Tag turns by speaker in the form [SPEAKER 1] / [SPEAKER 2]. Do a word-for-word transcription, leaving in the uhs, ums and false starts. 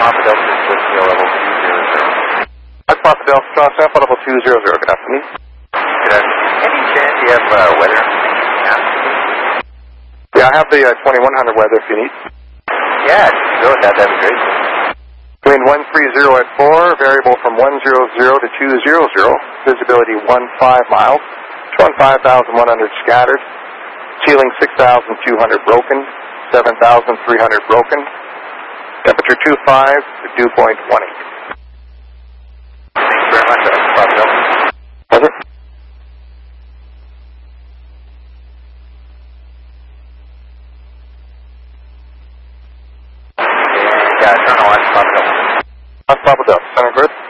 [SPEAKER 1] Papa Delta is Whiskey level two zero zero.
[SPEAKER 2] That's Papa Delta, Cross Alpha level two zero zero. Good afternoon.
[SPEAKER 1] Good afternoon. Any chance you have uh, weather information?
[SPEAKER 2] Yeah, I have the uh, twenty-one hundred weather if you need.
[SPEAKER 1] Yeah, if you could go with that, that'd be great.
[SPEAKER 2] Wind one three zero at four, variable from one hundred to two hundred, visibility fifteen miles, twenty-five thousand one hundred scattered, ceiling six thousand two hundred broken, seven thousand three hundred broken, temperature two five, dew point one eight.
[SPEAKER 1] Thank you very much. That's Papa Delta.
[SPEAKER 2] Was it?
[SPEAKER 1] Yeah, I don't know why it's Papa Delta.
[SPEAKER 2] That's Papa Delta. Center grid.